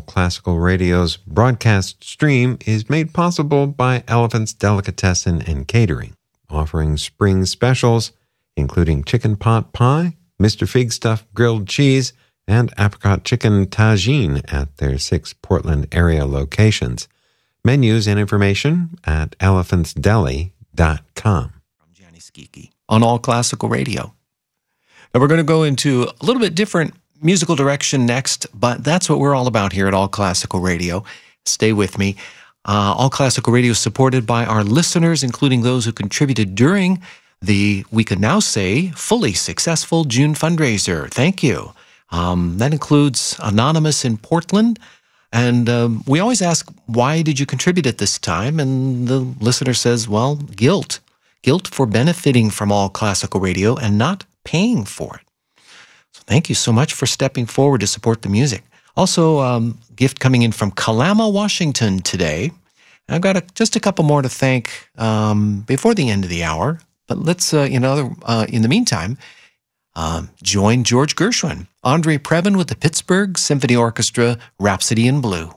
Classical Radio's broadcast stream is made possible by Elephant's Delicatessen and Catering, offering spring specials, including chicken pot pie, Mr. Fig Stuff grilled cheese, and apricot chicken tagine at their 6 Portland area locations. Menus and information at elephantsdeli.com. From Gianni Schicchi on All Classical Radio. Now we're going to go into a little bit different musical direction next, but that's what we're all about here at All Classical Radio. Stay with me. All Classical Radio is supported by our listeners, including those who contributed during the, we could now say, fully successful June fundraiser. Thank you. That includes Anonymous in Portland. And we always ask, why did you contribute at this time? And the listener says, well, guilt. Guilt for benefiting from All Classical Radio and not paying for it. So thank you so much for stepping forward to support the music. Also, gift coming in from Kalama, Washington today. I've got just a couple more to thank before the end of the hour. But let's, in the meantime, join George Gershwin, Andre Previn with the Pittsburgh Symphony Orchestra, Rhapsody in Blue.